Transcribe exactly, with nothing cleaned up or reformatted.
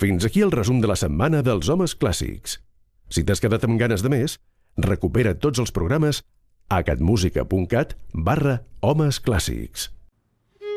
Fins aquí el resum de la setmana dels Homes Clàssics. Si t'has quedat amb ganes de més, recupera tots els programes a catmusica punt cat barra Homes Clàssics.